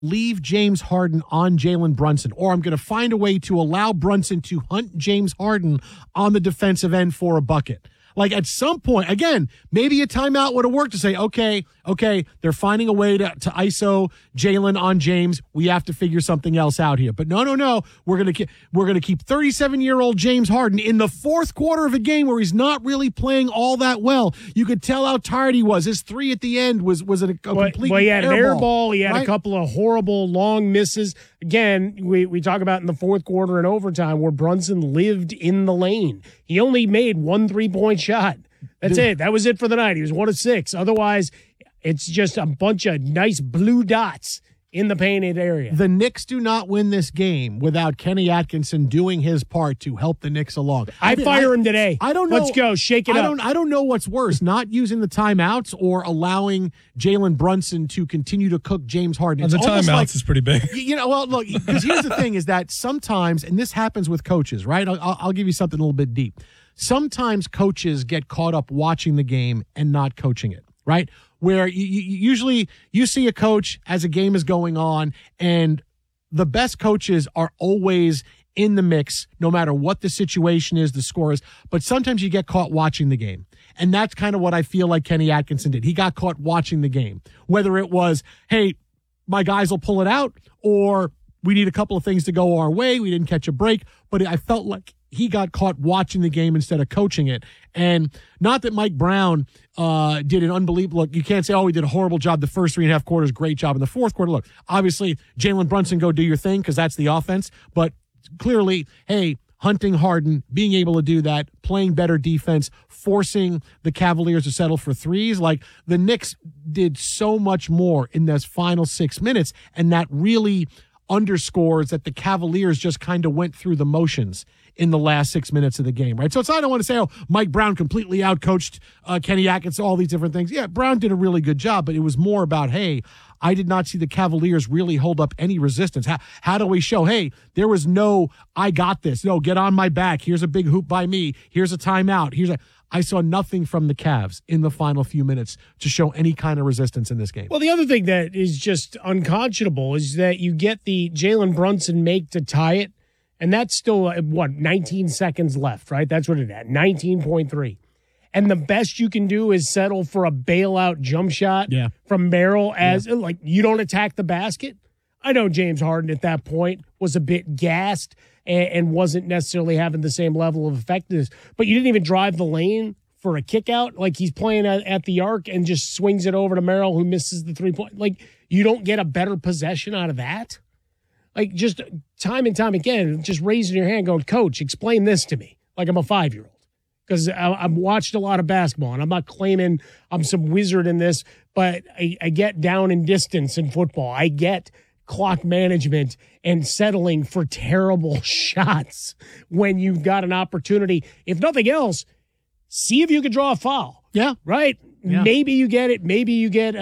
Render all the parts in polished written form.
leave James Harden on Jalen Brunson, or I'm going to find a way to allow Brunson to hunt James Harden on the defensive end for a bucket. Like at some point, again, maybe a timeout would have worked to say, okay, they're finding a way to ISO Jalen on James. We have to figure something else out here. But no, we're gonna keep 37-year-old James Harden in the fourth quarter of a game where he's not really playing all that well. You could tell how tired he was. His three at the end was a complete. Well, he had an air ball. He had right? a couple of horrible long misses. Again, we talk about in the fourth quarter and overtime where Brunson lived in the lane. He only made 1 3-point shot. That's it. That was it for the night. He was 1 of 6. Otherwise, it's just a bunch of nice blue dots in the painted area. The Knicks do not win this game without Kenny Atkinson doing his part to help the Knicks along. I fire him today. I don't know. Let's go. Shake it up. I don't know what's worse, not using the timeouts or allowing Jalen Brunson to continue to cook James Harden. The timeouts is pretty big. Well, look, because here's the thing is that sometimes, and this happens with coaches, right? I'll give you something a little bit deep. Sometimes coaches get caught up watching the game and not coaching it, right? Where usually you see a coach as a game is going on, and the best coaches are always in the mix, no matter what the situation is, the score is. But sometimes you get caught watching the game. And that's kind of what I feel like Kenny Atkinson did. He got caught watching the game, whether it was, hey, my guys will pull it out, or we need a couple of things to go our way. We didn't catch a break, but I felt like he got caught watching the game instead of coaching it. And not that Mike Brown did an unbelievable look. You can't say, he did a horrible job the first 3.5 quarters, great job in the fourth quarter. Look, obviously, Jalen Brunson, go do your thing because that's the offense. But clearly, hey, hunting Harden, being able to do that, playing better defense, forcing the Cavaliers to settle for threes. Like the Knicks did so much more in those final 6 minutes, and that really underscores that the Cavaliers just kind of went through the motions in the last 6 minutes of the game, right? So I don't want to say, Mike Brown completely outcoached Kenny Atkinson, all these different things. Yeah, Brown did a really good job, but it was more about, hey, I did not see the Cavaliers really hold up any resistance. How do we show, hey, there was no, I got this. No, get on my back. Here's a big hoop by me. Here's a timeout. I saw nothing from the Cavs in the final few minutes to show any kind of resistance in this game. Well, the other thing that is just unconscionable is that you get the Jalen Brunson make to tie it, and that's still, 19 seconds left, right? That's what it had, 19.3. And the best you can do is settle for a bailout jump shot from Merrill you don't attack the basket. I know James Harden at that point was a bit gassed and wasn't necessarily having the same level of effectiveness, but you didn't even drive the lane for a kick out. Like he's playing at the arc and just swings it over to Merrill, who misses the 3-point. Like you don't get a better possession out of that. Like just time and time again, just raising your hand going, Coach, explain this to me. Like I'm a 5-year-old. Because I've watched a lot of basketball, and I'm not claiming I'm some wizard in this, but I get down in distance in football. I get clock management and settling for terrible shots when you've got an opportunity. If nothing else, see if you can draw a foul. Yeah. Right? Yeah. Maybe you get it. Maybe you get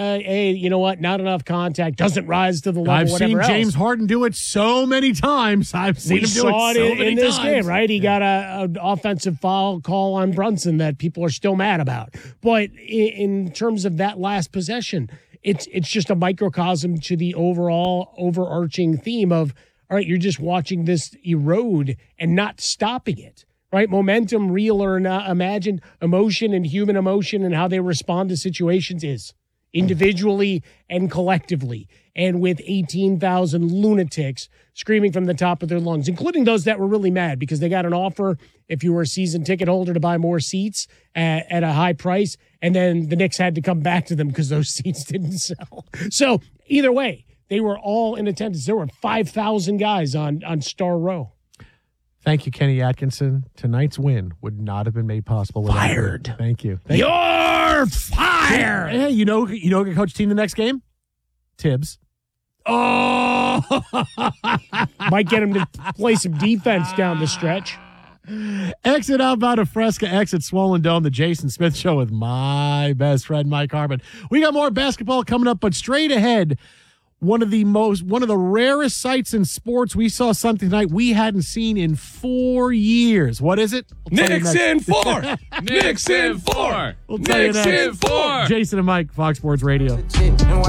not enough contact, doesn't rise to the level. I've seen James Harden do it so many times. I've seen him do it so many times. We saw it in this game, right? He got an offensive foul call on Brunson that people are still mad about. But in terms of that last possession, it's just a microcosm to the overall overarching theme of, all right, you're just watching this erode and not stopping it. Right? Momentum, real or not, imagined, emotion and human emotion and how they respond to situations is individually and collectively. And with 18,000 lunatics screaming from the top of their lungs, including those that were really mad because they got an offer, if you were a season ticket holder, to buy more seats at a high price. And then the Knicks had to come back to them because those seats didn't sell. So either way, they were all in attendance. There were 5,000 guys on Star Row. Thank you, Kenny Atkinson. Tonight's win would not have been made possible without fired. You. Thank you. You're fired. Hey, you know who can coach team the next game? Tibbs. Oh, might get him to play some defense down the stretch. Exit outbound of Fresca, exit Swollen Dome, the Jason Smith Show with my best friend Mike Harmon. We got more basketball coming up, but straight ahead. One of the rarest sights in sports. We saw something tonight we hadn't seen in 4 years. What is it? Knicks in 4. Knicks in 4. We'll tell you next. Knicks in 4. Jason and Mike, Fox Sports Radio.